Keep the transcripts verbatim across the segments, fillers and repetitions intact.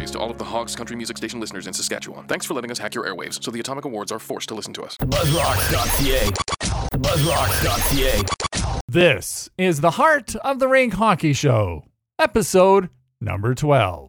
apologies to all of the Hogs Country Music Station listeners in Saskatchewan. Thanks for letting us hack your airwaves so the Atomic Awards are forced to listen to us. Buzzrocks dot c a. Buzzrocks dot c a. This is the Heart of the Rink Hockey Show, episode number twelve.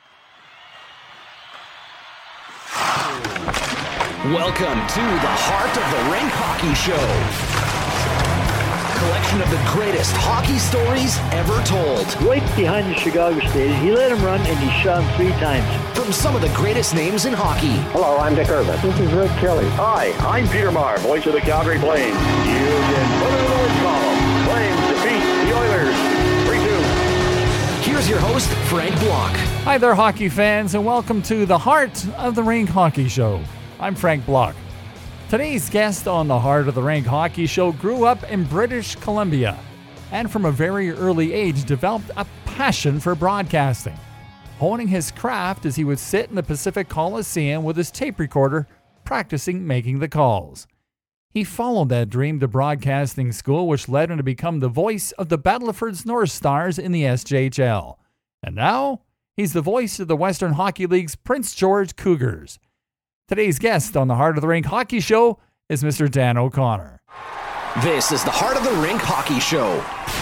Welcome to the Heart of the Rink Hockey Show. Collection of the greatest hockey stories ever told. Right behind the Chicago Stadium. He let him run and he shot him three times. From some of the greatest names in hockey. Hello, I'm Dick Irvin. This is Rick Kelly. Hi, I'm Peter Maher, voice of the Calgary Flames. You can put it in the win column. Flames defeat the Oilers three two. Here's your host, Frank Block. Hi there, hockey fans, and welcome to the Heart of the Rink Hockey Show. I'm Frank Block. Today's guest on the Heart of the Rink Hockey Show grew up in British Columbia and from a very early age developed a passion for broadcasting, honing his craft as he would sit in the Pacific Coliseum with his tape recorder practicing making the calls. He followed that dream to broadcasting school, which led him to become the voice of the Battleford's North Stars in the S J H L. And now, he's the voice of the Western Hockey League's Prince George Cougars. Today's guest on the Heart of the Rink Hockey Show is Mister Dan O'Connor. This is the Heart of the Rink Hockey Show.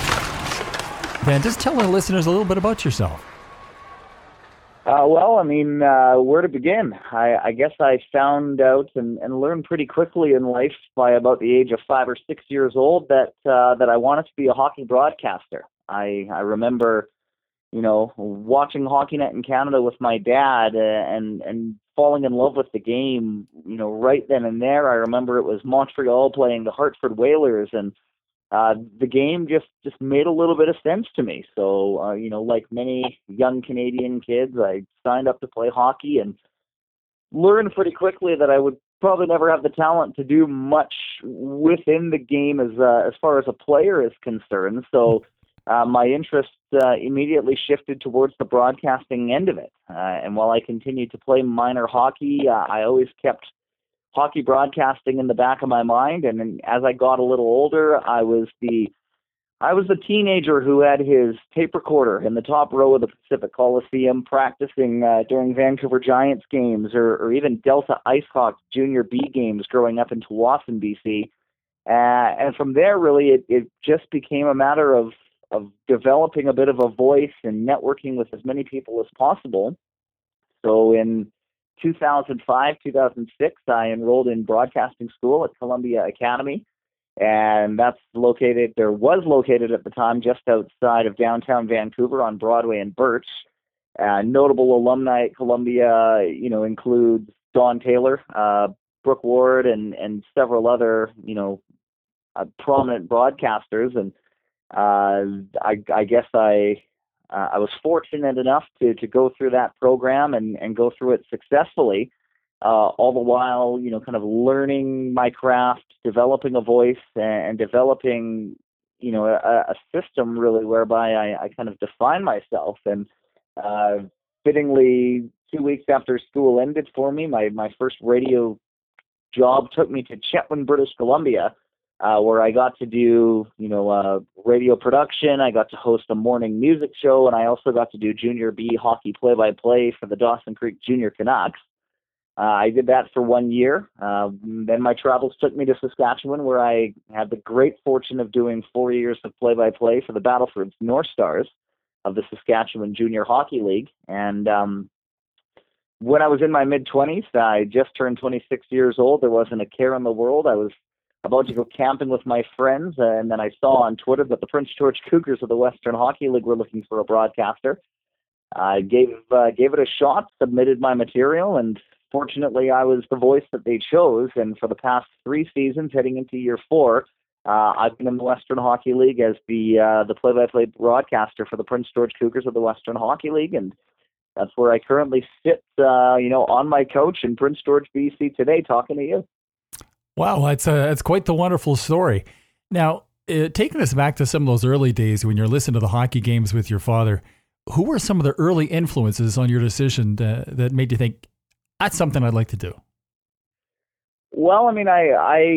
Dan, just tell our listeners a little bit about yourself. Uh, well, I mean, uh, where to begin? I, I guess I found out and, and learned pretty quickly in life by about the age of five or six years old that uh, that I wanted to be a hockey broadcaster. I, I remember, you know, watching Hockey Night in Canada with my dad uh, and and falling in love with the game, you know, right then and there. I remember it was Montreal playing the Hartford Whalers, and uh, the game just, just made a little bit of sense to me. So, uh, you know, like many young Canadian kids, I signed up to play hockey and learned pretty quickly that I would probably never have the talent to do much within the game as uh, as far as a player is concerned. So uh, my interest uh, immediately shifted towards the broadcasting end of it. Uh, and while I continued to play minor hockey, uh, I always kept hockey broadcasting in the back of my mind. And then as I got a little older, I was the I was the teenager who had his tape recorder in the top row of the Pacific Coliseum practicing uh, during Vancouver Giants games or, or even Delta IceHawks Junior B games growing up in Tsawwassen, B C. Uh, and from there, really, it, it just became a matter of of developing a bit of a voice and networking with as many people as possible. So in two thousand five, two thousand six, I enrolled in broadcasting school at Columbia Academy, and that's located, there was located at the time just outside of downtown Vancouver on Broadway and Birch. Uh, notable alumni at Columbia, you know, include Don Taylor, uh, Brooke Ward, and, and several other, you know, uh, prominent broadcasters. And Uh, I, I guess I uh, I was fortunate enough to, to go through that program and, and go through it successfully, uh, all the while, you know, kind of learning my craft, developing a voice, and, and developing, you know, a, a system really whereby I, I kind of define myself. And uh, fittingly, two weeks after school ended for me, my, my first radio job took me to Chetwynd, British Columbia, Uh, where I got to do, you know, uh, radio production. I got to host a morning music show, and I also got to do Junior B hockey play-by-play for the Dawson Creek Junior Canucks. Uh, I did that for one year. Uh, then my travels took me to Saskatchewan, where I had the great fortune of doing four years of play-by-play for the Battleford's North Stars of the Saskatchewan Junior Hockey League. And um, when I was in my mid-twenties, I just turned twenty-six years old. There wasn't a care in the world. I was about to go camping with my friends, and then I saw on Twitter that the Prince George Cougars of the Western Hockey League were looking for a broadcaster. I gave uh, gave it a shot, submitted my material, and fortunately I was the voice that they chose. And for the past three seasons, heading into year four, uh, I've been in the Western Hockey League as the uh, the play-by-play broadcaster for the Prince George Cougars of the Western Hockey League, and that's where I currently sit, uh, you know, on my couch in Prince George, B C today, talking to you. Wow, that's uh, that's quite the wonderful story. Now, uh, taking us back to some of those early days when you're listening to the hockey games with your father, who were some of the early influences on your decision to, that made you think, that's something I'd like to do? Well, I mean, I, I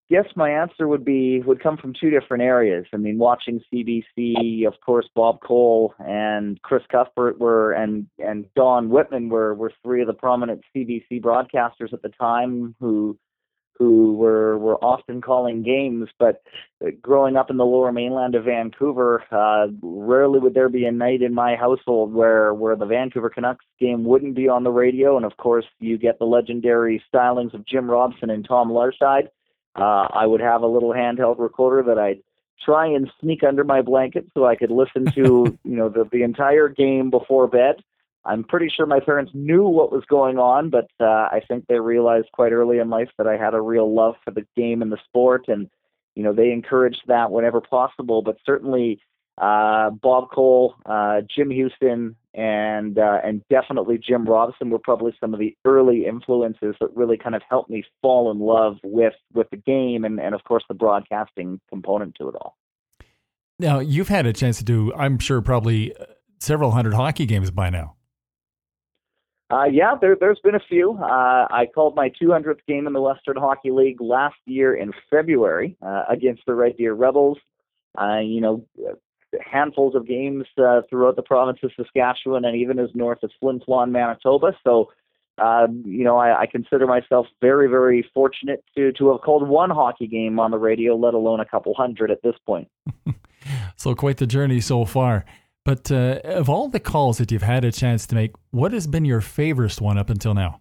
guess my answer would be would come from two different areas. I mean, watching C B C, of course, Bob Cole and Chris Cuthbert were, and and Don Whitman were were three of the prominent C B C broadcasters at the time who who were were often calling games. But growing up in the Lower Mainland of Vancouver, uh, rarely would there be a night in my household where where the Vancouver Canucks game wouldn't be on the radio. And of course, you get the legendary stylings of Jim Robson and Tom Larside. Uh, I would have a little handheld recorder that I'd try and sneak under my blanket so I could listen to, you know, the, the entire game before bed. I'm pretty sure my parents knew what was going on, but uh, I think they realized quite early in life that I had a real love for the game and the sport, and, you know, they encouraged that whenever possible. But certainly uh, Bob Cole, uh, Jim Houston, and uh, and definitely Jim Robson were probably some of the early influences that really kind of helped me fall in love with, with the game and, and, of course, the broadcasting component to it all. Now, you've had a chance to do, I'm sure, probably several hundred hockey games by now. Uh, yeah, there, there's been a few. Uh, I called my two hundredth game in the Western Hockey League last year in February uh, against the Red Deer Rebels. Uh, you know, handfuls of games uh, throughout the province of Saskatchewan and even as north as Flin Flon, Manitoba. So, uh, you know, I, I consider myself very, very fortunate to, to have called one hockey game on the radio, let alone a couple hundred at this point. So quite the journey so far. But uh, of all the calls that you've had a chance to make, what has been your favorite one up until now?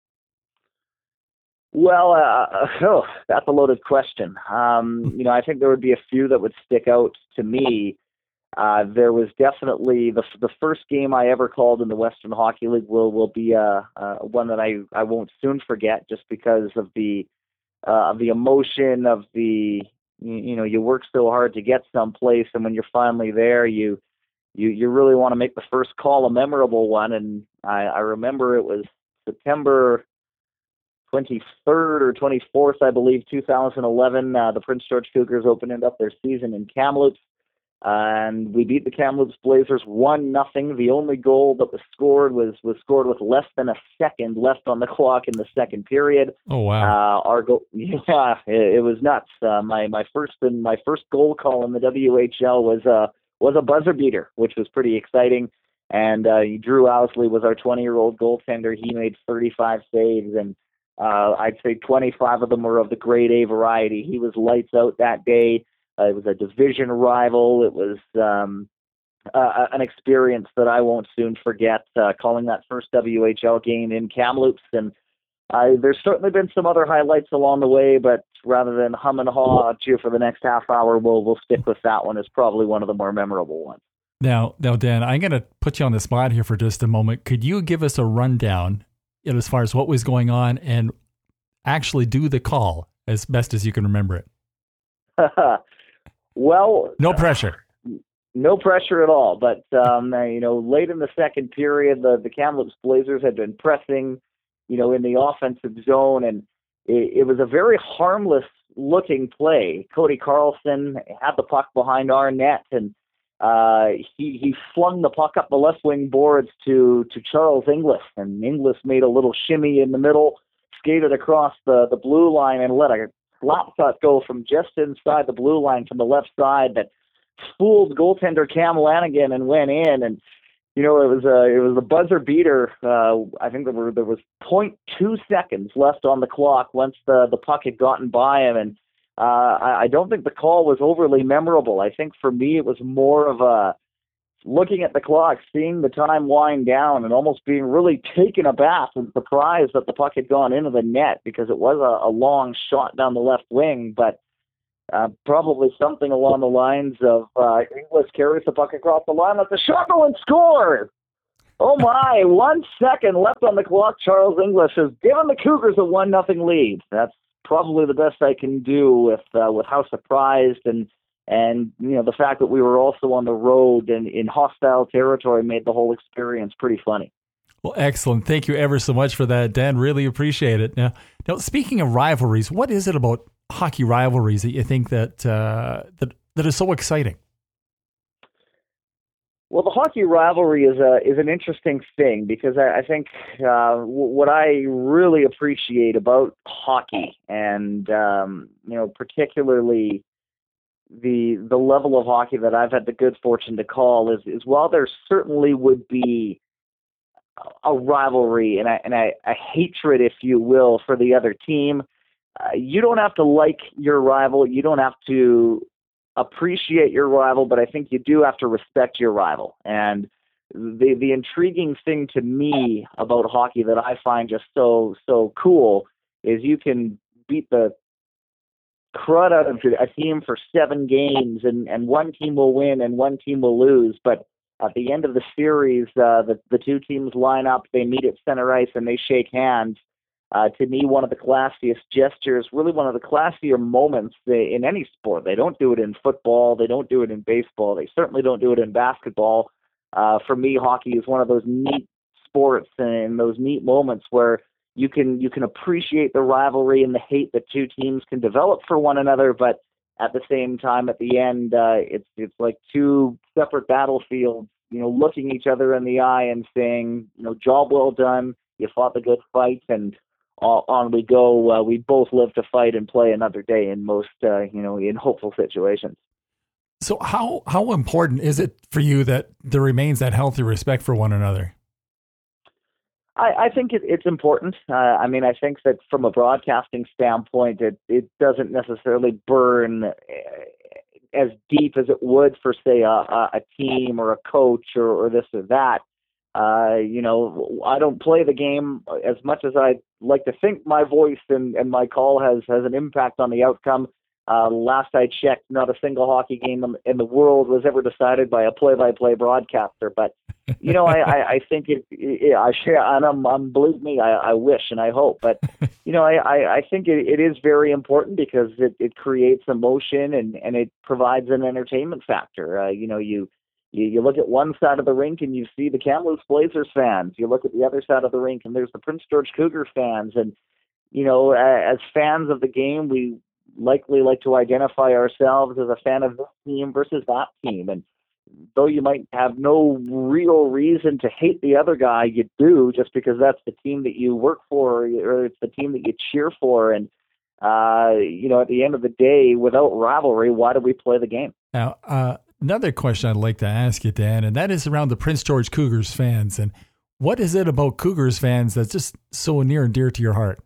Well, uh, oh, that's a loaded question. Um, you know, I think there would be a few that would stick out to me. Uh, there was definitely the the first game I ever called in the Western Hockey League will will be uh, uh, one that I, I won't soon forget, just because of the uh, of the emotion of the you, you know you work so hard to get someplace, and when you're finally there, you you you really want to make the first call a memorable one. And I, I remember it was September twenty-third or twenty-fourth, I believe, two thousand eleven. Uh, the Prince George Cougars opened up their season in Kamloops. And we beat the Kamloops Blazers one nothing. The only goal that was scored was was scored with less than a second left on the clock in the second period. Oh wow! Uh, our goal, yeah, it, it was nuts. Uh, my my first and my first goal call in the W H L was uh was a buzzer beater, which was pretty exciting. And uh, Drew Owsley was our twenty-year-old goaltender. He made thirty-five saves, and uh, I'd say twenty-five of them were of the grade A variety. He was lights out that day. Uh, it was a division rival. It was um, uh, an experience that I won't soon forget, uh, calling that first W H L game in Kamloops. And uh, there's certainly been some other highlights along the way, but rather than hum and haw at you for the next half hour, we'll, we'll stick with that one as probably one of the more memorable ones. Now, now, Dan, I'm going to put you on the spot here for just a moment. Could you give us a rundown, you know, as far as what was going on and actually do the call as best as you can remember it? Well, no pressure. Uh, no pressure at all. But, um, you know, late in the second period, the, the Kamloops Blazers had been pressing, you know, in the offensive zone, and it, it was a very harmless looking play. Cody Carlson had the puck behind our net, and uh, he, he flung the puck up the left wing boards to, to Charles Inglis, and Inglis made a little shimmy in the middle, skated across the, the blue line, and let a slap shot go from just inside the blue line from the left side that fooled goaltender Cam Lanigan and went in. And you know, it was a it was a buzzer beater. Uh, I think there were there was zero point two seconds left on the clock once the the puck had gotten by him, and uh, I, I don't think the call was overly memorable. I think for me it was more of a looking at the clock, seeing the time wind down, and almost being really taken aback and surprised that the puck had gone into the net, because it was a, a long shot down the left wing, but uh, probably something along the lines of uh, Inglis carries the puck across the line, let the shot go and score. Oh my, one second left on the clock. Charles Inglis has given the Cougars a one nothing lead. That's probably the best I can do with uh, with how surprised and And, you know, the fact that we were also on the road and in hostile territory made the whole experience pretty funny. Well, excellent. Thank you ever so much for that, Dan. Really appreciate it. Now, now speaking of rivalries, what is it about hockey rivalries that you think that uh, that that is so exciting? Well, the hockey rivalry is a is an interesting thing because I, I think uh, w- what I really appreciate about hockey, and um, you know, particularly the the level of hockey that I've had the good fortune to call, is is while there certainly would be a rivalry and a, and a, a hatred, if you will, for the other team. Uh, you don't have to like your rival. You don't have to appreciate your rival, but I think you do have to respect your rival. And the the intriguing thing to me about hockey that I find just so so cool is you can beat the crud out of a team for seven games, and, and one team will win and one team will lose, but at the end of the series, uh, the, the two teams line up, they meet at center ice, and they shake hands. Uh, to me, one of the classiest gestures, really one of the classier moments in any sport. They don't do it in football. They don't do it in baseball. They certainly don't do it in basketball. Uh, for me, hockey is one of those neat sports and those neat moments where you can you can appreciate the rivalry and the hate that two teams can develop for one another, but at the same time, at the end, uh, it's it's like two separate battlefields, you know, looking each other in the eye and saying, you know, job well done, you fought the good fight, and on we go. Uh, we both live to fight and play another day in most, uh, you know, in hopeful situations. So how how important is it for you that there remains that healthy respect for one another? I, I think it, it's important. Uh, I mean, I think that from a broadcasting standpoint, it, it doesn't necessarily burn as deep as it would for, say, a, a team or a coach or, or this or that. Uh, you know, I don't play the game as much as I like to think my voice and, and my call has, has an impact on the outcome. Uh, last I checked, not a single hockey game in the world was ever decided by a play-by-play broadcaster. But, you know, I, I, I think it, it I share, and I'm, I'm, believe me, I, I wish and I hope. But, you know, I, I, I think it, it is very important because it, it creates emotion and, and it provides an entertainment factor. Uh, you know, you, you you look at one side of the rink and you see the Kamloops Blazers fans. You look at the other side of the rink and there's the Prince George Cougar fans. And, you know, as fans of the game, we likely like to identify ourselves as a fan of this team versus that team. And though you might have no real reason to hate the other guy, you do just because that's the team that you work for or it's the team that you cheer for. And, uh, you know, at the end of the day, without rivalry, why do we play the game? Now, uh, another question I'd like to ask you, Dan, and that is around the Prince George Cougars fans. And what is it about Cougars fans that's just so near and dear to your heart?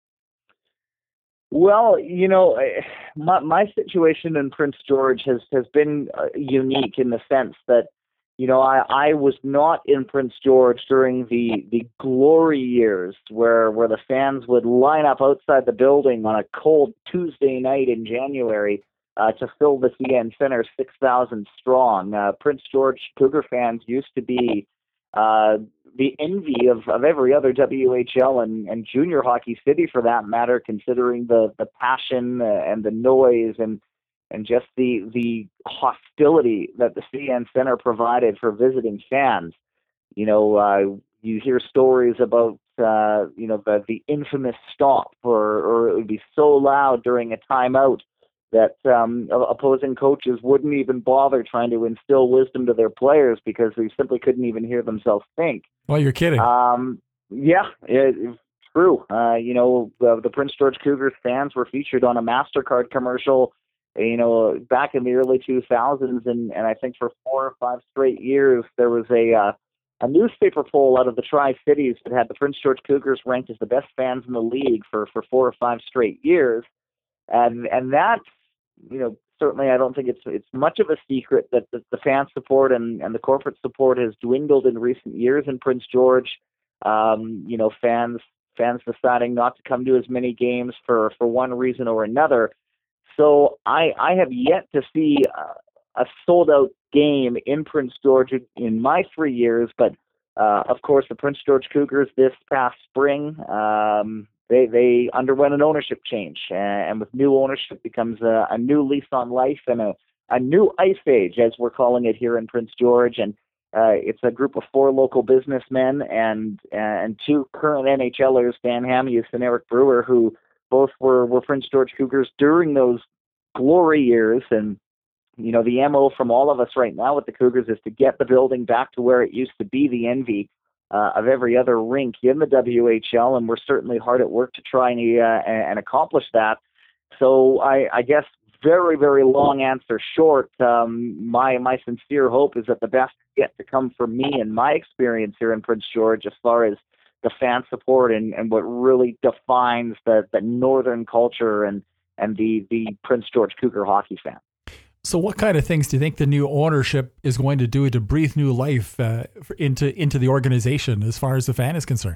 Well, you know, my, my situation in Prince George has, has been uh, unique in the sense that, you know, I, I was not in Prince George during the, the glory years where, where the fans would line up outside the building on a cold Tuesday night in January uh, to fill the C N Center six thousand strong. Uh, Prince George Cougar fans used to be uh, the envy of, of every other W H L and, and junior hockey city for that matter, considering the, the passion uh, and the noise and and just the the hostility that the C N Center provided for visiting fans. You know, uh, you hear stories about, uh, you know, the, the infamous stop, or, or it would be so loud during a timeout that um, opposing coaches wouldn't even bother trying to instill wisdom to their players because they simply couldn't even hear themselves think. Well, you're kidding. Um, yeah, it, it's true. Uh, you know, the, the Prince George Cougars fans were featured on a MasterCard commercial, you know, back in the early two thousands, and, and I think for four or five straight years, there was a uh, a newspaper poll out of the Tri-Cities that had the Prince George Cougars ranked as the best fans in the league for, for four or five straight years. And and that, you know, certainly I don't think it's it's much of a secret that the, the fan support and, and the corporate support has dwindled in recent years in Prince George. Um, you know, fans fans deciding not to come to as many games for, for one reason or another. So I I have yet to see a, a sold out game in Prince George in my three years. But uh, of course, the Prince George Cougars this past spring. Um, They they underwent an ownership change, uh, and with new ownership becomes a, a new lease on life and a, a new ice age, as we're calling it here in Prince George. And uh, it's a group of four local businessmen and and two current NHLers, Dan Hamius and Eric Brewer, who both were, were Prince George Cougars during those glory years. And you know, the M O from all of us right now with the Cougars is to get the building back to where it used to be, the envy uh, of every other rink in the W H L, and we're certainly hard at work to try and, uh, and accomplish that. So I, I guess very, very long answer short, um, my my sincere hope is that the best is yet to come from me and my experience here in Prince George as far as the fan support and, and what really defines the, the northern culture and, and the, the Prince George Cougar hockey fan. So what kind of things do you think the new ownership is going to do to breathe new life uh, into into the organization as far as the fan is concerned?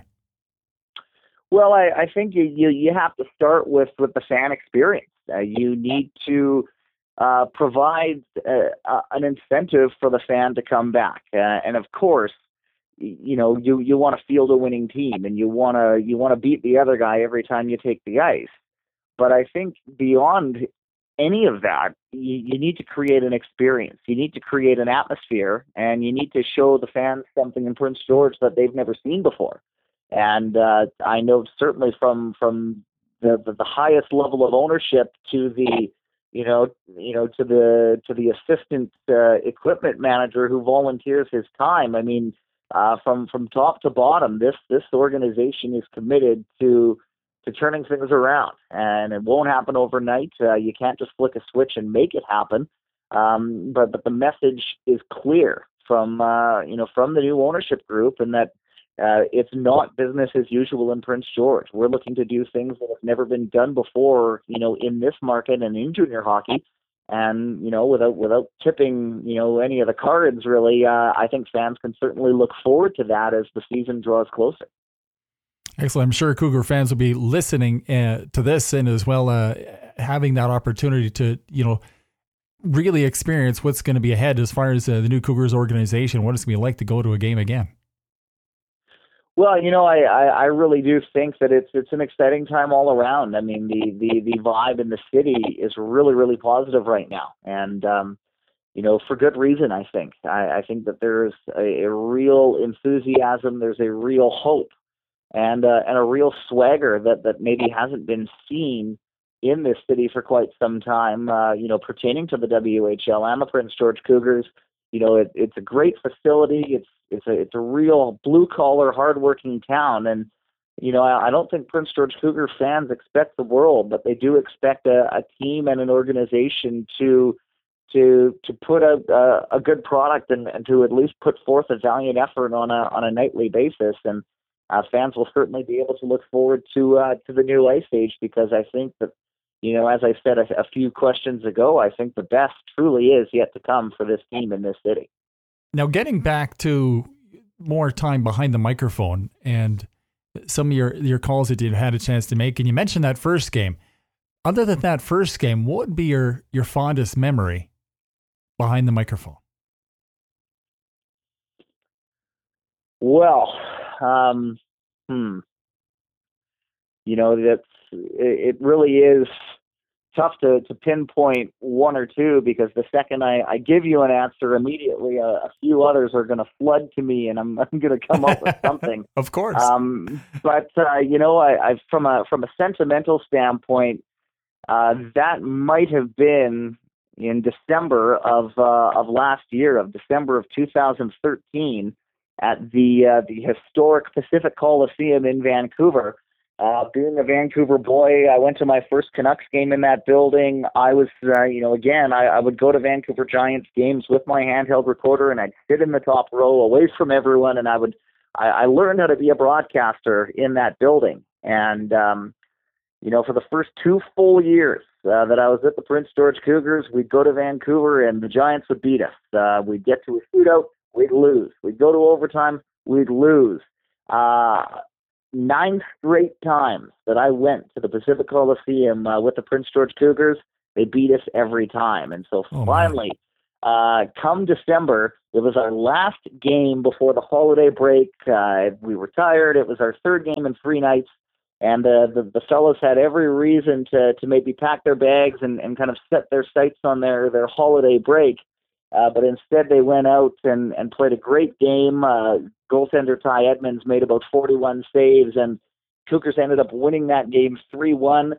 Well, I, I think you, you you have to start with, with the fan experience. Uh, you need to uh, provide uh, uh, an incentive for the fan to come back, uh, and of course, you know you, you want to field a winning team, and you want to you want to beat the other guy every time you take the ice. But I think beyond any of that, you, you need to create an experience. You need to create an atmosphere, and you need to show the fans something in Prince George that they've never seen before. And uh, I know certainly from from the, the the highest level of ownership to the you know you know to the to the assistant uh, equipment manager who volunteers his time. I mean, uh, from from top to bottom, this this organization is committed to to turning things around, and it won't happen overnight. Uh, you can't just flick a switch and make it happen. Um, but but the message is clear from uh, you know from the new ownership group, and that. Uh, it's not business as usual in Prince George. We're looking to do things that have never been done before, you know, in this market and in junior hockey. And, you know, without without tipping, you know, any of the cards, really, uh, I think fans can certainly look forward to that as the season draws closer. Excellent. I'm sure Cougar fans will be listening uh, to this and as well uh, having that opportunity to, you know, really experience what's going to be ahead as far as uh, the new Cougars organization, what it's going to be like to go to a game again. Well, you know, I, I, I really do think that it's it's an exciting time all around. I mean, the, the, the vibe in the city is really, really positive right now. And, um, you know, for good reason, I think. I, I think that there's a, a real enthusiasm, there's a real hope, and uh, and a real swagger that, that maybe hasn't been seen in this city for quite some time, uh, you know, pertaining to the W H L and the Prince George Cougars. You know, it, it's a great facility. It's it's a it's a real blue collar, hardworking town, and you know, I, I don't think Prince George Cougar fans expect the world, but they do expect a, a team and an organization to to to put out a, a good product and, and to at least put forth a valiant effort on a on a nightly basis. And uh, fans will certainly be able to look forward to uh, to the new ice age, because I think that. You know, as I said a, a few questions ago, I think the best truly is yet to come for this team in this city. Now, getting back to more time behind the microphone and some of your, your calls that you had a chance to make, and you mentioned that first game. Other than that first game, what would be your, your fondest memory behind the microphone? Well, um, hmm. You know, that's, it really is tough to, to pinpoint one or two, because the second I, I give you an answer, immediately a, a few others are going to flood to me, and I'm, I'm going to come up with something. Of course. Um, but, uh, you know, I, I from a from a sentimental standpoint, uh, that might have been in December of uh, of last year, of December of two thousand thirteen, at the uh, the historic Pacific Coliseum in Vancouver. Uh, being a Vancouver boy, I went to my first Canucks game in that building. I was, uh, you know, again, I, I would go to Vancouver Giants games with my handheld recorder, and I'd sit in the top row away from everyone, and I would, I, I learned how to be a broadcaster in that building. And, um, you know, for the first two full years uh, that I was at the Prince George Cougars, we'd go to Vancouver, and the Giants would beat us. Uh, we'd get to a shootout, we'd lose. We'd go to overtime, we'd lose. Uh, Nine straight times that I went to the Pacific Coliseum uh, with the Prince George Cougars, they beat us every time. And so oh, finally, uh, come December, it was our last game before the holiday break. Uh, we were tired. It was our third game in three nights. And uh, the, the fellows had every reason to, to maybe pack their bags and, and kind of set their sights on their, their holiday break. Uh, but instead, they went out and, and played a great game. Uh, goaltender Ty Edmonds made about forty-one saves, and Cougars ended up winning that game three one.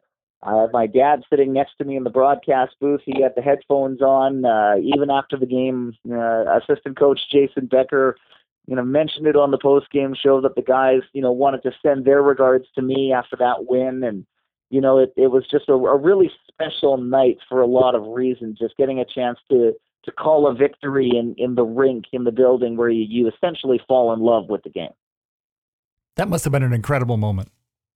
I have my dad sitting next to me in the broadcast booth. He had the headphones on. Uh, even after the game, uh, assistant coach Jason Becker, you know, mentioned it on the post-game show that the guys, you know, wanted to send their regards to me after that win. And, you know, it, it was just a, a really special night for a lot of reasons, just getting a chance to to call a victory in, in the rink, in the building where you, you essentially fall in love with the game. That must have been an incredible moment.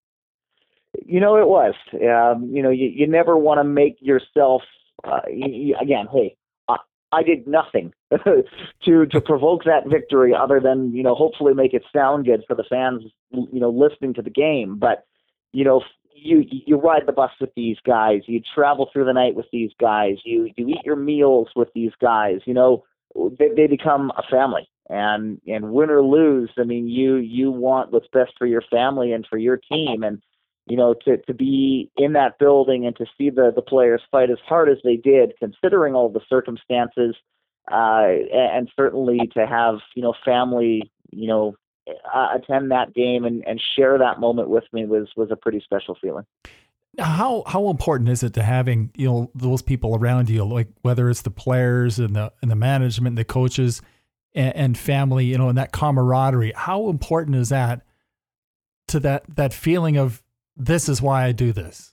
You know, it was. Um, you know, you, you never want to make yourself, uh, you, you, again, hey, I, I did nothing to to provoke that victory other than, you know, hopefully make it sound good for the fans, you know, listening to the game. But, you know, you you ride the bus with these guys. You travel through the night with these guys. You you eat your meals with these guys. You know, they, they become a family. And and win or lose, I mean, you you want what's best for your family and for your team. And you know, to, to be in that building and to see the, the players fight as hard as they did, considering all the circumstances, uh, and certainly to have, you know, family, you know, uh, attend that game and, and share that moment with me was, was a pretty special feeling. How how important is it to having, you know, those people around you, like whether it's the players and the and the management, and the coaches and, and family, you know, and that camaraderie? How important is that to that that feeling of, this is why I do this?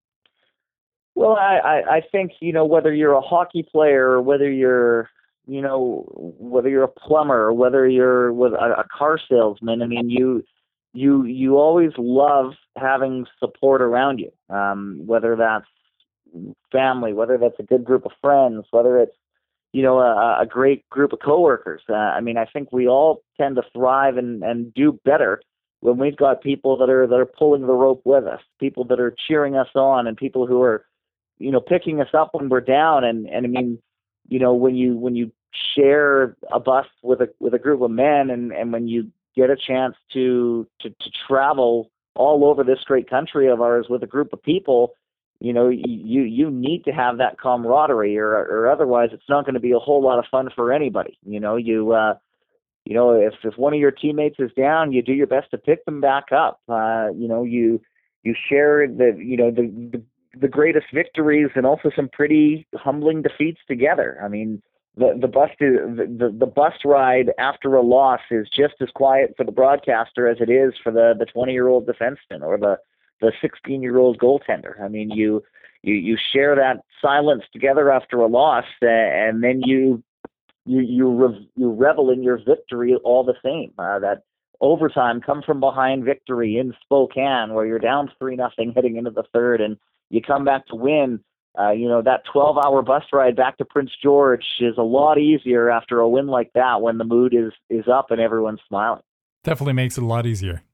Well, I, I, I think, you know, whether you're a hockey player or whether you're, you know, whether you're a plumber or whether you're with a, a car salesman, I mean, you, you, you always love having support around you, um, whether that's family, whether that's a good group of friends, whether it's, you know, a, a great group of coworkers. Uh, I mean, I think we all tend to thrive and, and do better when we've got people that are that are pulling the rope with us, people that are cheering us on, and people who are, you know, picking us up when we're down. And, and I mean, you know, when you when you share a bus with a with a group of men, and, and when you get a chance to, to to travel all over this great country of ours with a group of people, you know, you you need to have that camaraderie, or or otherwise it's not going to be a whole lot of fun for anybody. You know, you. Uh, You know, if, if one of your teammates is down, you do your best to pick them back up. Uh, you know, you you share the you know the, the the greatest victories and also some pretty humbling defeats together. I mean, the the bus the, the bus ride after a loss is just as quiet for the broadcaster as it is for the the twenty year old defenseman or the the sixteen year old goaltender. I mean, you you you share that silence together after a loss, uh, and then you. You you rev, you revel in your victory all the same. Uh, that overtime come from behind victory in Spokane, where you're down three nothing heading into the third, and you come back to win. Uh, you know, that twelve hour bus ride back to Prince George is a lot easier after a win like that, when the mood is is up and everyone's smiling. Definitely makes it a lot easier.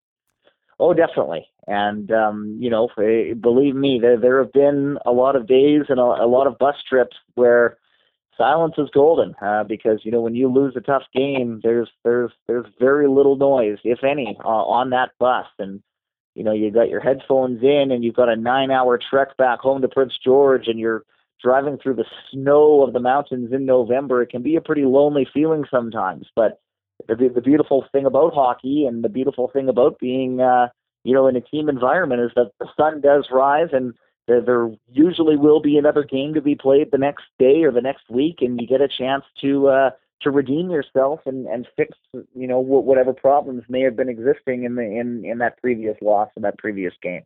Oh, definitely. And um, you know, believe me, there there have been a lot of days and a, a lot of bus trips where silence is golden, uh, because, you know, when you lose a tough game, there's there's there's very little noise, if any, uh, on that bus. And, you know, you got your headphones in and you've got a nine-hour trek back home to Prince George, and you're driving through the snow of the mountains in November. It can be a pretty lonely feeling sometimes. But the, the beautiful thing about hockey and the beautiful thing about being, uh, you know, in a team environment is that the sun does rise, and there usually will be another game to be played the next day or the next week, and you get a chance to uh, to redeem yourself and, and fix, you know, whatever problems may have been existing in the in, in that previous loss in that previous game.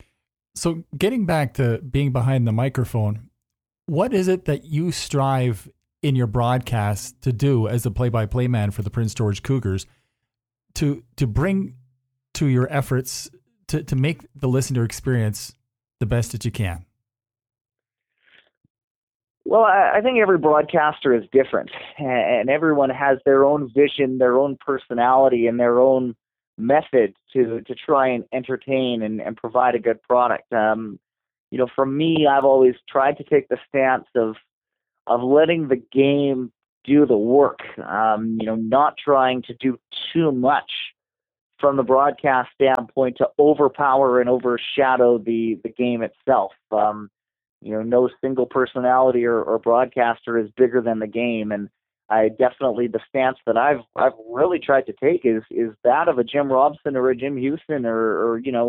So, getting back to being behind the microphone, what is it that you strive in your broadcast to do as a play-by-play man for the Prince George Cougars to to bring to your efforts to to make the listener experience the best that you can? Well, I, I think every broadcaster is different, and everyone has their own vision, their own personality, and their own method to, to try and entertain and, and provide a good product. Um, you know, for me, I've always tried to take the stance of of letting the game do the work. Um, you know, not trying to do too much from the broadcast standpoint to overpower and overshadow the, the game itself. Um, you know, no single personality or, or broadcaster is bigger than the game. And I definitely, the stance that I've I've really tried to take is is that of a Jim Robson or a Jim Houston or, or you know,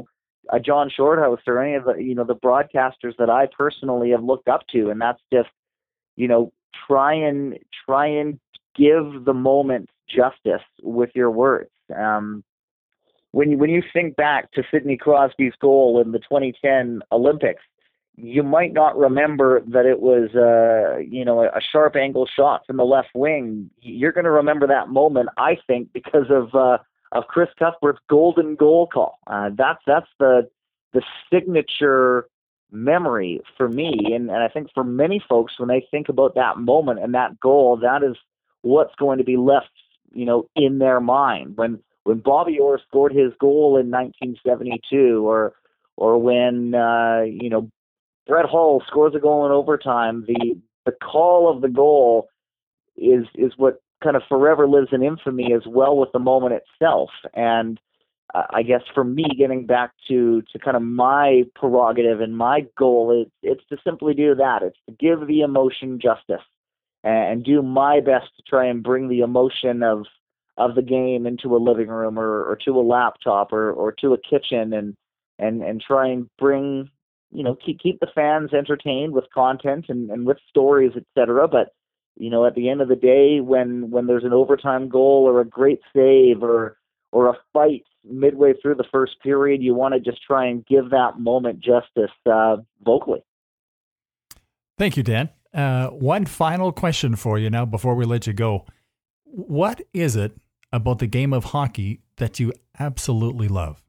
a John Shorthouse or any of the, you know, the broadcasters that I personally have looked up to. And that's just, you know, try and try and give the moment justice with your words. Um, when you, when you think back to Sidney Crosby's goal in the twenty ten Olympics, you might not remember that it was, uh, you know, a sharp angle shot from the left wing. You're going to remember that moment, I think, because of uh, of Chris Cuthbert's golden goal call. Uh, that's that's the the signature memory for me, and, and I think for many folks, when they think about that moment and that goal, that is what's going to be left, you know, in their mind. When when Bobby Orr scored his goal in nineteen seventy-two, or or when uh, you know, Brett Hull scores a goal in overtime, the the call of the goal is is what kind of forever lives in infamy as well with the moment itself. And uh, I guess for me, getting back to, to kind of my prerogative and my goal, is it's to simply do that. It's to give the emotion justice and, and do my best to try and bring the emotion of of the game into a living room or, or to a laptop or, or to a kitchen, and and and try and bring, you know, keep keep the fans entertained with content and, and with stories, et cetera. But, you know, at the end of the day, when, when there's an overtime goal or a great save or or a fight midway through the first period, you want to just try and give that moment justice uh, vocally. Thank you, Dan. Uh, one final question for you now before we let you go. What is it about the game of hockey that you absolutely love?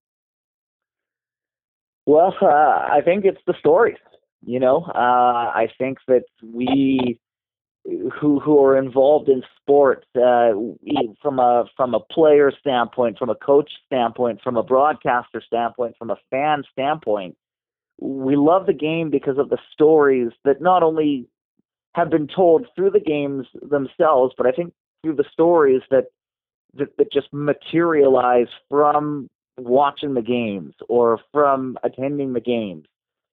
Well, uh, I think it's the stories. You know, uh, I think that we who who are involved in sports, uh, from a from a player standpoint, from a coach standpoint, from a broadcaster standpoint, from a fan standpoint, we love the game because of the stories that not only have been told through the games themselves, but I think through the stories that that, that just materialize from watching the games or from attending the games.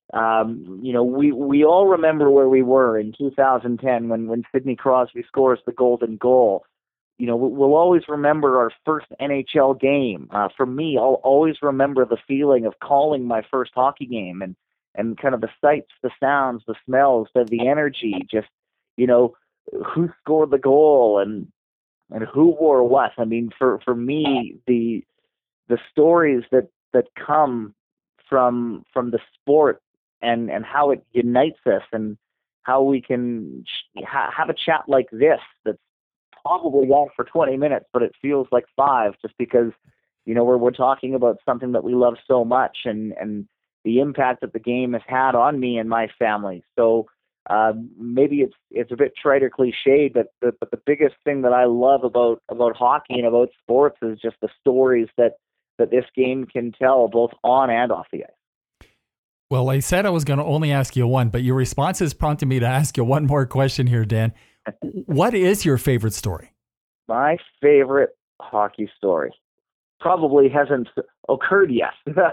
Um, you know, we, we all remember where we were in two thousand ten when, when Sidney Crosby scores the golden goal. You know, we'll always remember our first N H L game. Uh, for me, I'll always remember the feeling of calling my first hockey game and, and kind of the sights, the sounds, the smells, the, the energy, just, you know, who scored the goal and, and who wore what. I mean, for, for me, the, the stories that, that come from, from the sport and, and how it unites us and how we can ha- have a chat like this that's probably on for twenty minutes, but it feels like five just because, you know, we're, we're talking about something that we love so much and, and the impact that the game has had on me and my family. So uh, maybe it's, it's a bit trite or cliched, but the, but the biggest thing that I love about, about hockey and about sports is just the stories that, that this game can tell both on and off the ice. Well, I said I was going to only ask you one, but your response has prompted me to ask you one more question here, Dan. What is your favorite story? My favorite hockey story probably hasn't occurred yet.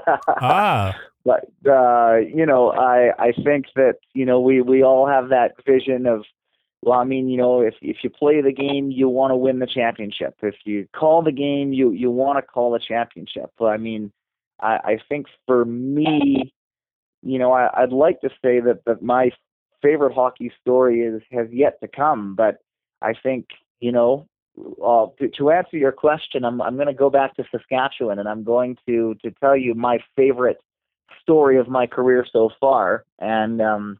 ah. But, uh, you know, I, I think that, you know, we, we all have that vision of, well, I mean, you know, if, if you play the game, you want to win the championship. If you call the game, you, you want to call the championship. I mean, I, I think for me, you know, I, I'd like to say that, that my favorite hockey story is has yet to come, but I think, you know, uh, to, to answer your question, I'm I'm going to go back to Saskatchewan, and I'm going to to tell you my favorite story of my career so far, and um,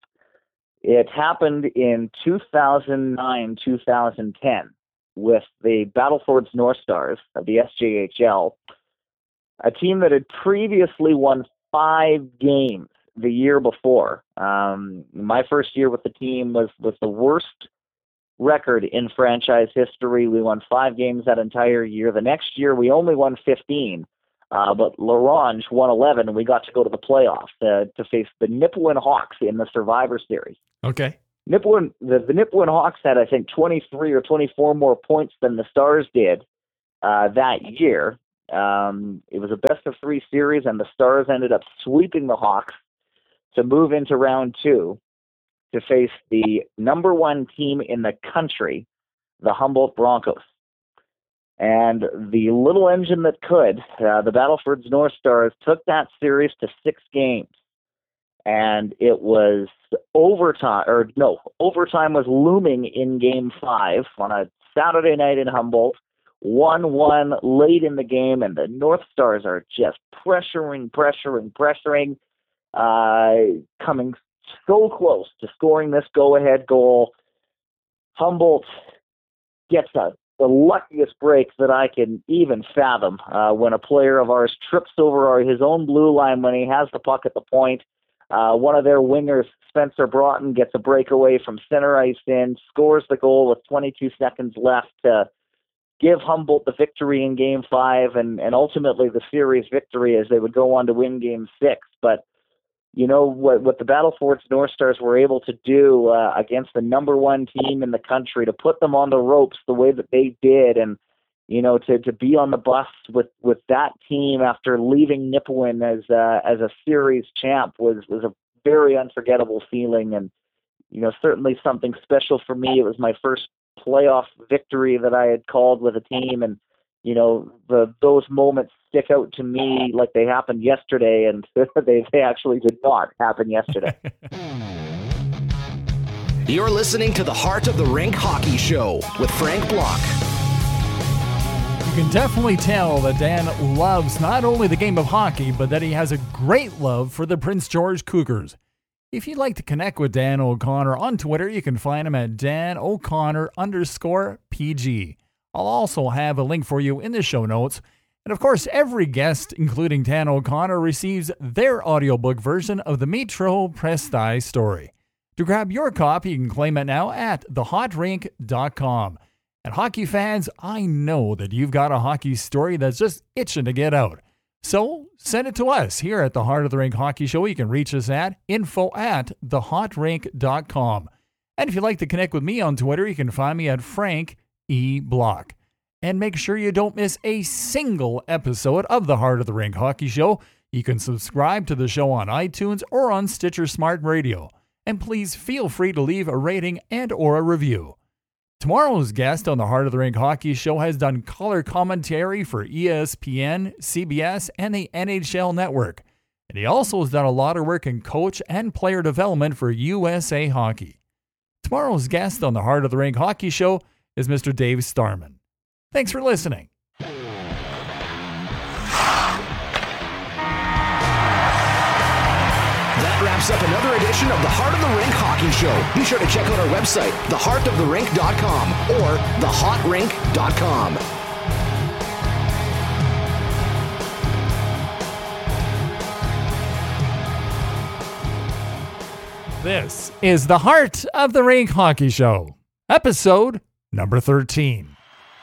it happened in two thousand nine, two thousand ten with the Battlefords North Stars of the S J H L, a team that had previously won five games the year before. Um, my first year with the team was, was the worst record in franchise history. We won five games that entire year. The next year, we only won fifteen, uh, but L'Orange won eleven, and we got to go to the playoffs uh, to face the Nipawin Hawks in the Survivor Series. Okay. Nipawin, the, the Nipawin Hawks had, I think, twenty-three or twenty-four more points than the Stars did uh, that year. Um, it was a best of three series, and the Stars ended up sweeping the Hawks to move into round two to face the number one team in the country, the Humboldt Broncos. And the little engine that could, uh, the Battlefords North Stars, took that series to six games. And it was overtime, or no, overtime was looming in game five on a Saturday night in Humboldt. one one late in the game, and the North Stars are just pressuring, pressuring, pressuring, uh, coming so close to scoring this go-ahead goal. Humboldt gets a, the luckiest break that I can even fathom uh, when a player of ours trips over our, his own blue line when he has the puck at the point. Uh, one of their wingers, Spencer Broughton, gets a breakaway from center ice in, scores the goal with twenty-two seconds left to give Humboldt the victory in Game five and, and ultimately the series victory as they would go on to win Game six. But, you know, what, what the Battlefords North Stars were able to do uh, against the number one team in the country, to put them on the ropes the way that they did, and, you know, to, to be on the bus with, with that team after leaving Nipawin as uh, as a series champ was, was a very unforgettable feeling, and, you know, certainly something special for me. It was my first playoff victory that I had called with a team, and, you know, the those moments stick out to me like they happened yesterday, and they, they actually did not happen yesterday. You're listening to the Heart of the Rink Hockey Show with Frank Block. You can definitely tell that Dan loves not only the game of hockey, but that he has a great love for the Prince George Cougars. If you'd like to connect with Dan O'Connor on Twitter, you can find him at Dan O'Connor underscore PG. I'll also have a link for you in the show notes. And of course, every guest, including Dan O'Connor, receives their audiobook version of the Metro Presti story. To grab your copy, you can claim it now at the hot rink dot com. And hockey fans, I know that you've got a hockey story that's just itching to get out. So send it to us here at the Heart of the Rink Hockey Show. You can reach us at info at the hot rink dot com. And if you'd like to connect with me on Twitter, you can find me at Frank E. Block. And make sure you don't miss a single episode of the Heart of the Rink Hockey Show. You can subscribe to the show on iTunes or on Stitcher Smart Radio. And please feel free to leave a rating and or a review. Tomorrow's guest on the Heart of the Rink Hockey Show has done color commentary for E S P N, C B S, and the N H L Network. And he also has done a lot of work in coach and player development for U S A Hockey. Tomorrow's guest on the Heart of the Rink Hockey Show is Mister Dave Starman. Thanks for listening. That wraps up another edition of the Heart of the Rink Hockey Show. Be sure to check out our website, the heart of the rink dot com or the hot rink dot com. This is the Heart of the Rink Hockey Show, episode number thirteen.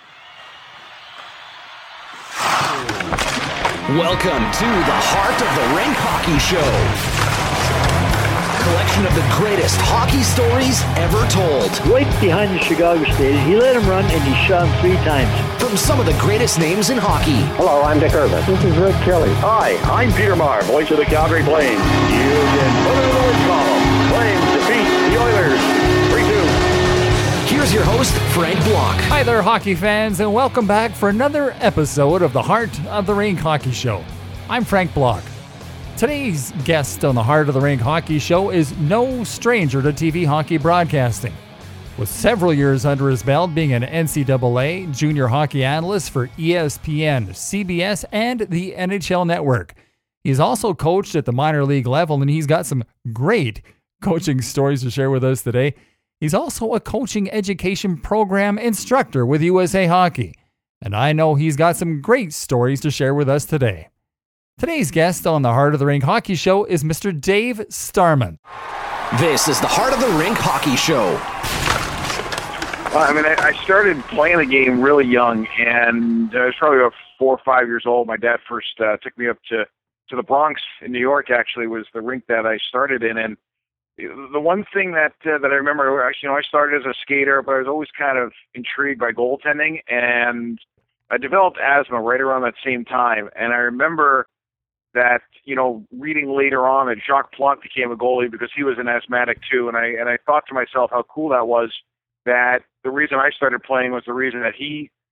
Welcome to the Heart of the Rink Hockey Show. Collection of the greatest hockey stories ever told. Right behind the Chicago stage, he let him run and he shot him three times. From some of the greatest names in hockey. Hello, I'm Dick Irvin. This is Rick Kelly. Hi, I'm Peter Maher, voice of the Calgary Flames. You can put it in the win column. Flames defeat the Oilers three two. Here's your host, Frank Block. Hi there, hockey fans, and welcome back for another episode of the Heart of the Rink Hockey Show. I'm Frank Block. Today's guest on the Heart of the Rink Hockey Show is no stranger to T V hockey broadcasting. With several years under his belt being an N C double A junior hockey analyst for E S P N, C B S, and the N H L Network. He's also coached at the minor league level, and he's got some great coaching stories to share with us today. He's also a coaching education program instructor with U S A Hockey, and I know he's got some great stories to share with us today. Today's guest on the Heart of the Rink Hockey Show is Mister Dave Starman. This is the Heart of the Rink Hockey Show. Well, I mean, I, I started playing the game really young, and I was probably about four or five years old. My dad first uh, took me up to, to the Bronx in New York, actually, was the rink that I started in. And the one thing that uh, that I remember, actually, you know, I started as a skater, but I was always kind of intrigued by goaltending, and I developed asthma right around that same time. And I remember that, you know, reading later on that Jacques Plante became a goalie because he was an asthmatic too. And I and I thought to myself how cool that was, that the reason I started playing was the reason that he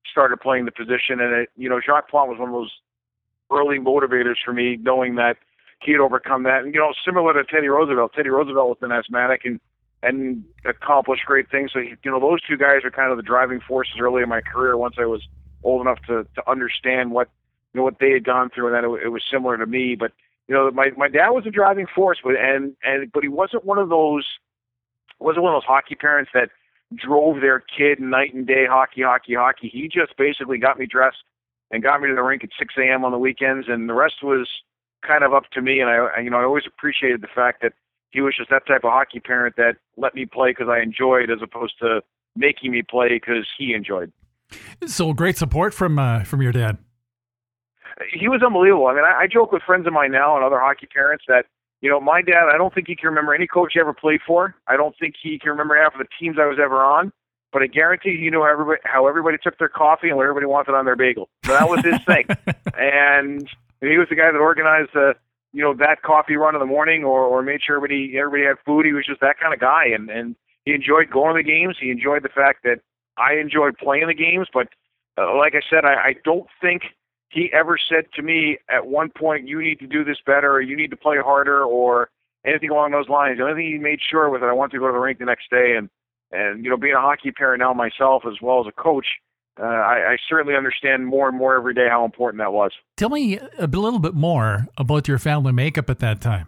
started playing the position. And, it, you know, Jacques Plante was one of those early motivators for me, knowing that he had overcome that. And, you know, similar to Teddy Roosevelt. Teddy Roosevelt was an asthmatic and, and accomplished great things. So, you know, those two guys are kind of the driving forces early in my career once I was old enough to, to understand what, you know, what they had gone through, and that it, it was similar to me. But, you know, my, my dad was a driving force, but, and, and, but he wasn't one of those, wasn't one of those hockey parents that drove their kid night and day, hockey, hockey, hockey. He just basically got me dressed and got me to the rink at six a.m. on the weekends, and the rest was kind of up to me. And I, you know, I always appreciated the fact that he was just that type of hockey parent that let me play because I enjoyed, as opposed to making me play because he enjoyed. So great support from uh, from your dad. He was unbelievable. I mean, I, I joke with friends of mine now and other hockey parents that, you know, my dad, I don't think he can remember any coach he ever played for. I don't think he can remember half of the teams I was ever on. But I guarantee he knew how everybody, how everybody took their coffee and what everybody wanted on their bagel. So that was his thing. And he was the guy that organized the, you know, that coffee run in the morning, or, or made sure everybody everybody had food. He was just that kind of guy. And, and he enjoyed going to the games. He enjoyed the fact that I enjoyed playing the games. But uh, like I said, I, I don't think he ever said to me at one point, you need to do this better, or you need to play harder, or anything along those lines. The only thing he made sure was that I wanted to go to the rink the next day. And, and you know, being a hockey parent now myself, as well as a coach, uh, I, I certainly understand more and more every day how important that was. Tell me a little bit more about your family makeup at that time.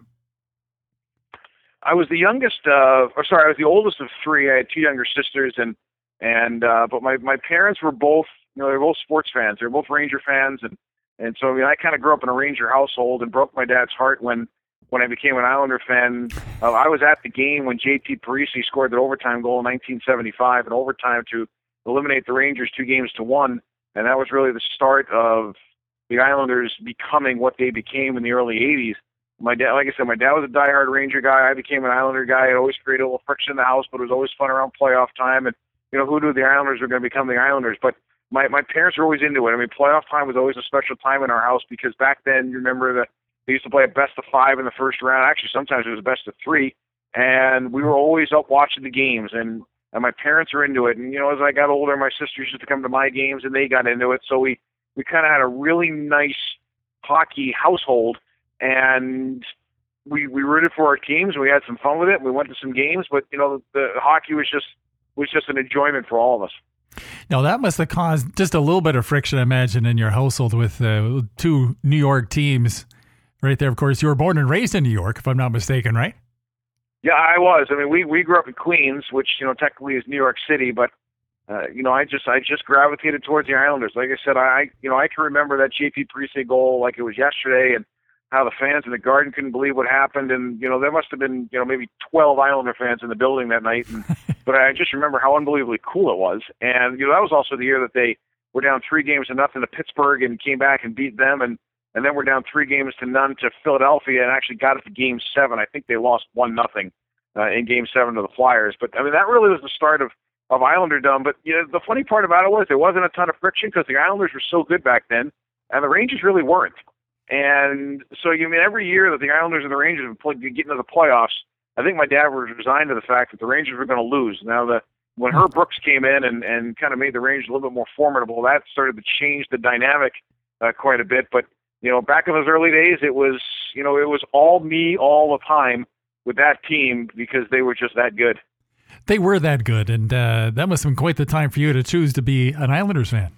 I was the youngest, uh, or sorry, I was the oldest of three. I had two younger sisters, and, and uh, but my, my parents were both, you know, they were both sports fans. They were both Ranger fans, and, and so I mean, I kind of grew up in a Ranger household and broke my dad's heart when, when I became an Islander fan. Uh, I was at the game when J T Parisi scored the overtime goal in nineteen seventy-five, in overtime to eliminate the Rangers two games to one, and that was really the start of the Islanders becoming what they became in the early eighties. My dad, like I said, my dad was a diehard Ranger guy. I became an Islander guy. It always created a little friction in the house, but it was always fun around playoff time. And, you know, who knew the Islanders were going to become the Islanders? But my, my parents were always into it. I mean, playoff time was always a special time in our house, because back then, you remember that they used to play a best of five in the first round. Actually, sometimes it was a best of three. And we were always up watching the games, and, and my parents were into it. And, you know, as I got older, my sisters used to come to my games, and they got into it. So we, we kind of had a really nice hockey household, and we we rooted for our teams. We had some fun with it. We went to some games, but, you know, the, the hockey was just was just an enjoyment for all of us. Now, that must have caused just a little bit of friction, I imagine, in your household with uh, two New York teams right there. Of course, you were born and raised in New York, if I'm not mistaken, right? Yeah, I was. I mean, we, we grew up in Queens, which, you know, technically is New York City, but, uh, you know, I just I just gravitated towards the Islanders. Like I said, I you know, I can remember that J P Parisi goal like it was yesterday, and how the fans in the Garden couldn't believe what happened. And, you know, there must have been, you know, maybe twelve Islander fans in the building that night. And, but I just remember how unbelievably cool it was. And, you know, that was also the year that they were down three games to nothing to Pittsburgh and came back and beat them. And, and then we're down three games to none to Philadelphia and actually got it to game seven. I think they lost one nothing uh, in game seven to the Flyers. But, I mean, that really was the start of, of Islanderdom. But, you know, the funny part about it was there wasn't a ton of friction because the Islanders were so good back then, and the Rangers really weren't. And so, you mean, every year that the Islanders and the Rangers have played, get into the playoffs, I think my dad was resigned to the fact that the Rangers were going to lose. Now, the when Herb Brooks came in and, and kind of made the Rangers a little bit more formidable, that started to change the dynamic uh, quite a bit. But, you know, back in those early days, it was, you know, it was all me all the time with that team because they were just that good. They were that good, and uh, that must have been quite the time for you to choose to be an Islanders fan.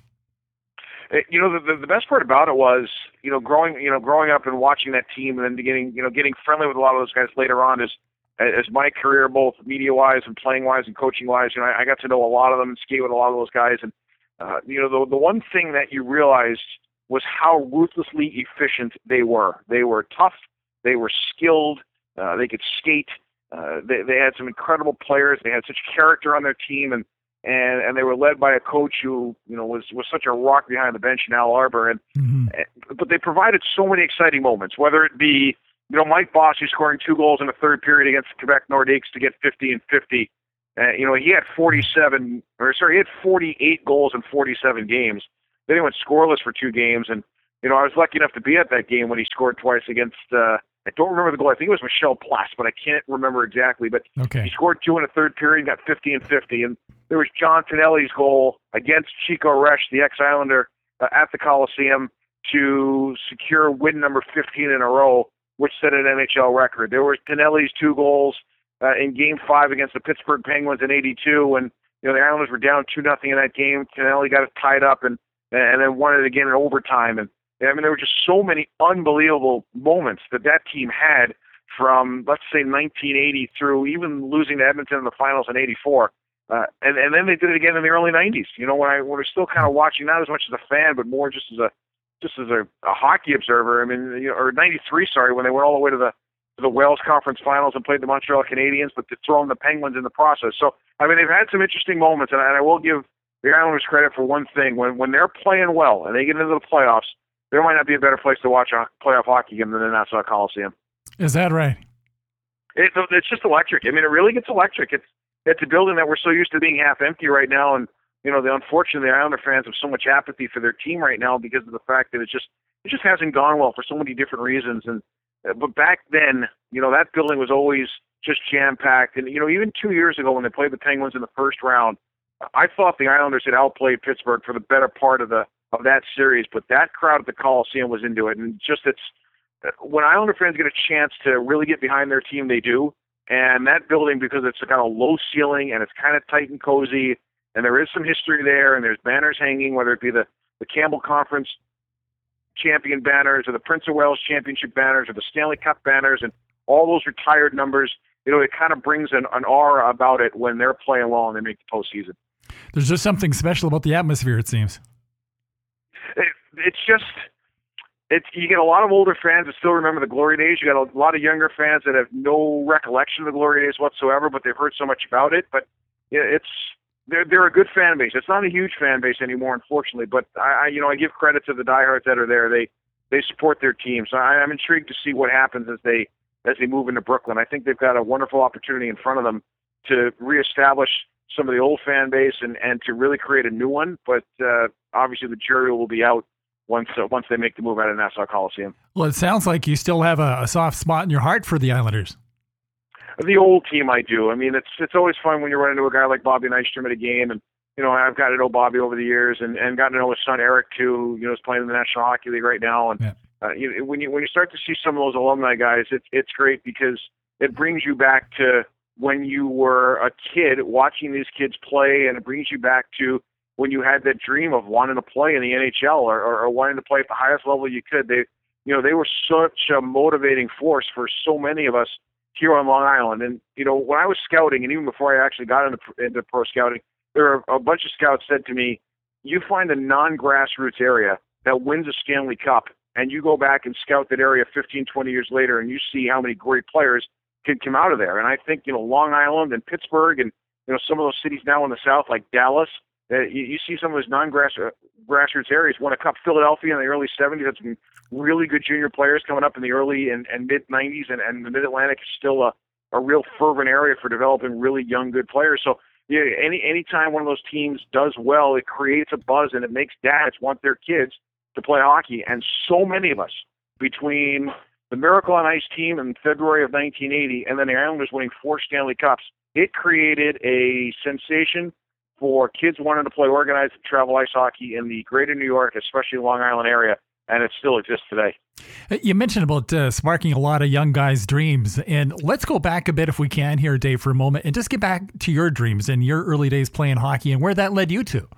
You know, the, the best part about it was, you know, growing, you know, growing up and watching that team, and then getting, you know, getting friendly with a lot of those guys later on as, as my career, both media-wise and playing-wise and coaching-wise. You know, I, I got to know a lot of them and skate with a lot of those guys. And, uh, you know, the, the one thing that you realized was how ruthlessly efficient they were. They were tough. They were skilled. Uh, they could skate. Uh, they, they had some incredible players. They had such character on their team, and And and they were led by a coach who, you know, was, was such a rock behind the bench in Al Arbour. And mm-hmm. But they provided so many exciting moments, whether it be, you know, Mike Bossy scoring two goals in the third period against Quebec Nordiques to get fifty and fifty. Uh, you know, he had forty-seven, or sorry, he had forty-eight goals in forty-seven games. Then he went scoreless for two games. And, you know, I was lucky enough to be at that game when he scored twice against uh, I don't remember the goal. I think it was Michel Place, but I can't remember exactly. But Okay. he scored two in the third period, got fifty and fifty. And there was John Tonelli's goal against Chico Resch, the ex-Islander, uh, at the Coliseum to secure win number fifteen in a row, which set an N H L record. There were Tonelli's two goals uh, in Game Five against the Pittsburgh Penguins in eighty-two, when you know the Islanders were down two nothing in that game. Tonelli got it tied up and and then won it again in overtime. And I mean, there were just so many unbelievable moments that that team had from, let's say, nineteen eighty through even losing to Edmonton in the finals in eighty-four. Uh, and, and then they did it again in the early nineties. You know, when I when we're still kind of watching, not as much as a fan, but more just as a just as a, a hockey observer. I mean, you know, or ninety-three, sorry, when they went all the way to the to the Wales Conference Finals and played the Montreal Canadiens, but to throw in the Penguins in the process. So, I mean, they've had some interesting moments, and I, and I will give the Islanders credit for one thing. When when they're playing well and they get into the playoffs, there might not be a better place to watch a playoff hockey game than the Nassau Coliseum. Is that right? It, it's just electric. I mean, it really gets electric. It's it's a building that we're so used to being half empty right now, and you know, the unfortunately, the Islander fans have so much apathy for their team right now because of the fact that it just it just hasn't gone well for so many different reasons. And but back then, you know, that building was always just jam packed. And you know, even two years ago when they played the Penguins in the first round, I thought the Islanders had outplayed Pittsburgh for the better part of the of that series. But that crowd at the Coliseum was into it, and just it's when Islander fans get a chance to really get behind their team, they do. And that building, because it's got a low ceiling and it's kind of tight and cozy, and there is some history there, and there's banners hanging, whether it be the, the Campbell Conference champion banners or the Prince of Wales championship banners or the Stanley Cup banners and all those retired numbers, you know, it kind of brings an, an aura about it when they're playing well and they make the postseason. There's just something special about the atmosphere, it seems. It, it's just... It's, you get a lot of older fans that still remember the glory days. You got a lot of younger fans that have no recollection of the glory days whatsoever, but they've heard so much about it. But yeah, it's they're they're a good fan base. It's not a huge fan base anymore, unfortunately. But I, I you know I give credit to the diehards that are there. They they support their team. So I, I'm intrigued to see what happens as they as they move into Brooklyn. I think they've got a wonderful opportunity in front of them to reestablish some of the old fan base and and to really create a new one. But uh, obviously the jury will be out once uh, once they make the move out of Nassau Coliseum. Well, it sounds like you still have a, a soft spot in your heart for the Islanders. The old team, I do. I mean, it's it's always fun when you run into a guy like Bobby Nystrom at a game, and you know I've gotten to know Bobby over the years, and, and gotten to know his son Eric too. You know, he's playing in the National Hockey League right now, and yeah. uh, you, when you when you start to see some of those alumni guys, it's it's great because it brings you back to when you were a kid watching these kids play, and it brings you back to when you had that dream of wanting to play in the N H L or, or, or wanting to play at the highest level you could. They, you know, they were such a motivating force for so many of us here on Long Island. And, you know, when I was scouting, and even before I actually got into, into pro scouting, there were a bunch of scouts said to me, you find a non-grassroots area that wins a Stanley Cup, and you go back and scout that area fifteen, twenty years later, and you see how many great players can come out of there. And I think, you know, Long Island and Pittsburgh and, you know, some of those cities now in the South, like Dallas, Uh, you, you see some of those non-grass uh, grassroots areas won a cup. Philadelphia in the early seventies had some really good junior players coming up in the early and, and mid nineties, and, and the Mid-Atlantic is still a, a real fervent area for developing really young, good players. So yeah, any any time one of those teams does well, it creates a buzz, and it makes dads want their kids to play hockey. And so many of us, between the Miracle on Ice team in February of nineteen eighty and then the Islanders winning four Stanley Cups, it created a sensation for kids wanting to play organized travel ice hockey in the greater New York, especially Long Island area, and it still exists today. You mentioned about uh, sparking a lot of young guys' dreams, and let's go back a bit if we can here, Dave, for a moment, and just get back to your dreams and your early days playing hockey and where that led you to.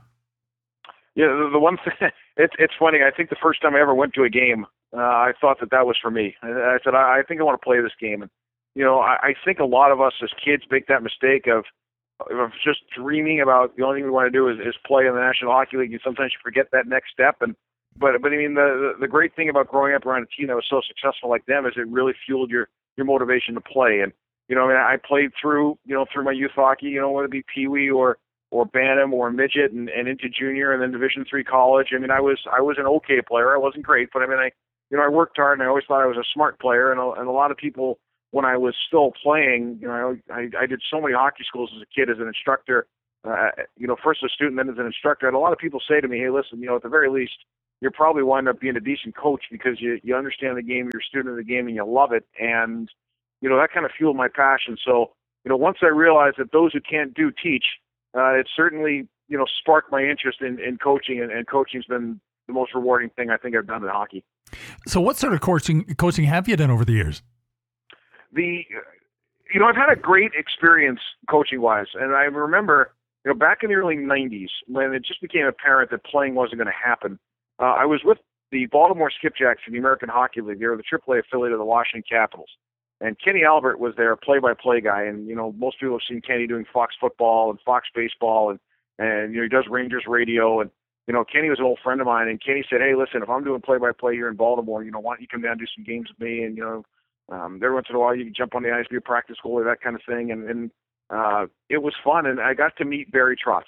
Yeah, the, the one thing, it's it's funny, I think the first time I ever went to a game, uh, I thought that that was for me. I, I said, I, I think I want to play this game. And, you know, I, I think a lot of us as kids make that mistake of, of just dreaming about the only thing we want to do is, is play in the National Hockey League, and sometimes you forget that next step. And but but I mean the the great thing about growing up around a team that was so successful like them is it really fueled your your motivation to play. And you know, I mean, I played through you know through my youth hockey, you know, whether it be Pee Wee or or Bantam or midget, and, and into junior, and then Division three college. I mean, I was I was an okay player. I wasn't great, but I mean, I you know I worked hard, and I always thought I was a smart player. And a, and a lot of people, when I was still playing, you know, I, I did so many hockey schools as a kid as an instructor, uh, you know, first as a student, then as an instructor. And a lot of people say to me, hey, listen, you know, at the very least, you'll probably wind up being a decent coach because you, you understand the game, you're a student of the game, and you love it. And, you know, that kind of fueled my passion. So, you know, once I realized that those who can't do teach, uh, it certainly, you know, sparked my interest in, in coaching, and, and coaching's been the most rewarding thing I think I've done in hockey. So what sort of coaching coaching have you done over the years? The, you know, I've had a great experience coaching-wise, and I remember, you know, back in the early nineties, when it just became apparent that playing wasn't going to happen, uh, I was with the Baltimore Skipjacks in the American Hockey League. They were the triple A affiliate of the Washington Capitals. And Kenny Albert was their play-by-play guy. And, you know, most people have seen Kenny doing Fox Football and Fox Baseball, and, and you know, he does Rangers radio. And, you know, Kenny was an old friend of mine. And Kenny said, hey, listen, if I'm doing play-by-play here in Baltimore, you know, why don't you come down and do some games with me? And, you know, um, every once in a while you can jump on the ice, be a practice goalie, that kind of thing. And, and uh, it was fun. And I got to meet Barry Trotz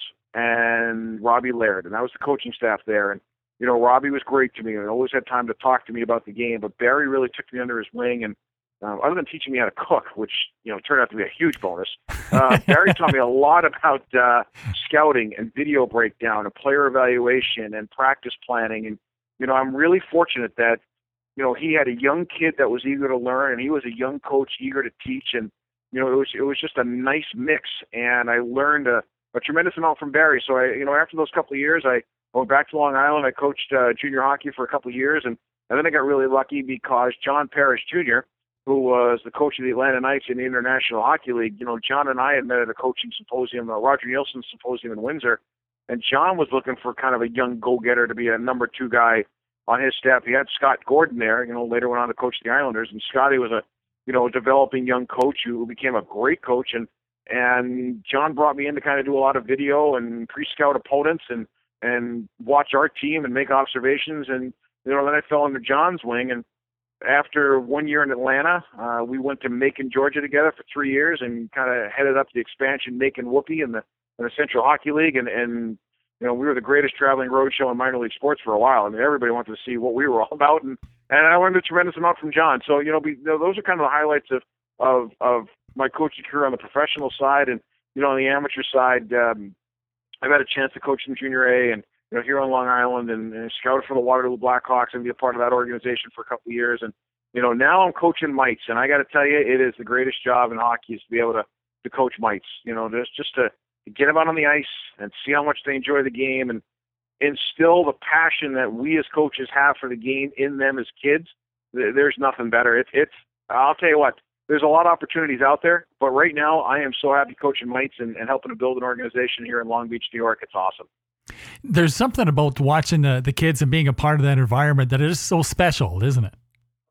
and Robbie Laird, and that was the coaching staff there. And, you know, Robbie was great to me and always had time to talk to me about the game. But Barry really took me under his wing, and Um, other than teaching me how to cook, which, you know, turned out to be a huge bonus, uh, Barry taught me a lot about uh, scouting and video breakdown and player evaluation and practice planning. And, you know, I'm really fortunate that, you know, he had a young kid that was eager to learn, and he was a young coach eager to teach. And, you know, it was it was just a nice mix. And I learned a, a tremendous amount from Barry. So, I, you know, after those couple of years, I went back to Long Island. I coached uh, junior hockey for a couple of years. And, and then I got really lucky because John Parrish Junior, who was the coach of the Atlanta Knights in the International Hockey League, you know, John and I had met at a coaching symposium, the Roger Nielsen Symposium in Windsor, and John was looking for kind of a young go-getter to be a number two guy on his staff. He had Scott Gordon there, you know, later went on to coach the Islanders, and Scotty was a, you know, a developing young coach who became a great coach, and and John brought me in to kind of do a lot of video and pre-scout opponents and and watch our team and make observations, and, you know, then I fell under John's wing. And after one year in Atlanta, uh, we went to Macon, Georgia together for three years and kind of headed up the expansion Macon Whoopie in the, in the Central Hockey League. And, and, you know, we were the greatest traveling road show in minor league sports for a while. I mean, everybody wanted to see what we were all about. And, and I learned a tremendous amount from John. So, you know, we, you know, those are kind of the highlights of, of, of my coaching career on the professional side. And, you know, on the amateur side, um, I've had a chance to coach in Junior A and, you know, here on Long Island, and, and scouted for the Waterloo Blackhawks and be a part of that organization for a couple of years. And, you know, now I'm coaching mites, and I got to tell you, it is the greatest job in hockey is to be able to, to coach mites. You know, just, just to, to get them out on the ice and see how much they enjoy the game and instill the passion that we as coaches have for the game in them as kids. There's nothing better. It's, it's, I'll tell you what, there's a lot of opportunities out there, but right now I am so happy coaching mites and, and helping to build an organization here in Long Beach, New York. It's awesome. There's something about watching the, the kids and being a part of that environment that is so special, isn't it?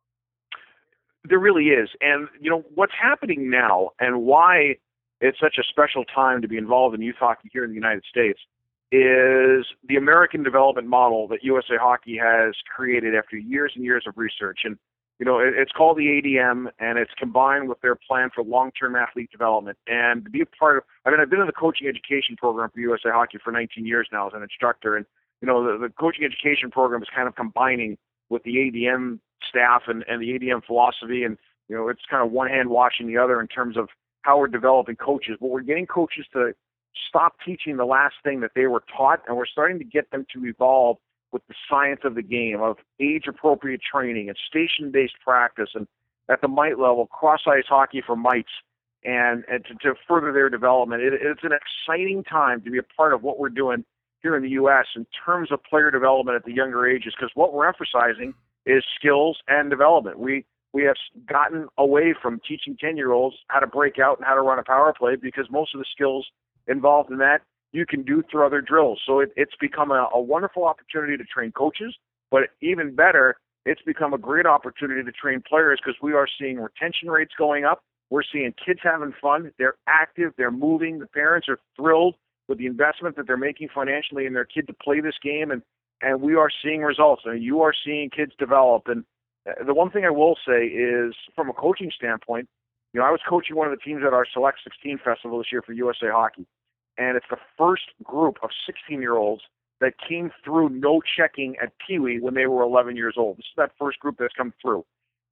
There really is. And, you know, what's happening now and why it's such a special time to be involved in youth hockey here in the United States is the American development model that U S A Hockey has created after years and years of research. And, you know, it, it's called the A D M, and it's combined with their plan for long-term athlete development. And to be a part of, I mean, I've been in the coaching education program for U S A Hockey for nineteen years now as an instructor. And, you know, the, the coaching education program is kind of combining with the A D M staff and, and the A D M philosophy. And, you know, it's kind of one hand washing the other in terms of how we're developing coaches. But we're getting coaches to stop teaching the last thing that they were taught, and we're starting to get them to evolve with the science of the game, of age-appropriate training and station-based practice, and at the mite level, cross-ice hockey for mites, and, and to, to further their development. It, it's an exciting time to be a part of what we're doing here in the U S in terms of player development at the younger ages, because what we're emphasizing is skills and development. We we have gotten away from teaching ten-year-olds how to break out and how to run a power play, because most of the skills involved in that you can do through other drills. So it, it's become a, a wonderful opportunity to train coaches, but even better, it's become a great opportunity to train players, because we are seeing retention rates going up. We're seeing kids having fun. They're active. They're moving. The parents are thrilled with the investment that they're making financially in their kid to play this game, and, and we are seeing results. And you are seeing kids develop. And the one thing I will say is, from a coaching standpoint, you know, I was coaching one of the teams at our Select sixteen Festival this year for U S A Hockey, and it's the first group of sixteen-year-olds that came through no checking at Pee Wee when they were eleven years old. This is that first group that's come through.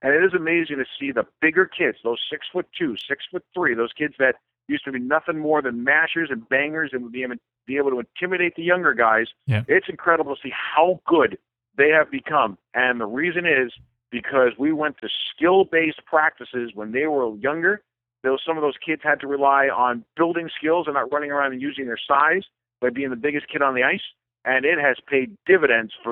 And it is amazing to see the bigger kids, those six foot two, six foot three, those kids that used to be nothing more than mashers and bangers and would be able, be able to intimidate the younger guys. Yeah. It's incredible to see how good they have become. And the reason is because we went to skill-based practices when they were younger. Those, some of those kids had to rely on building skills and not running around and using their size by being the biggest kid on the ice. And it has paid dividends for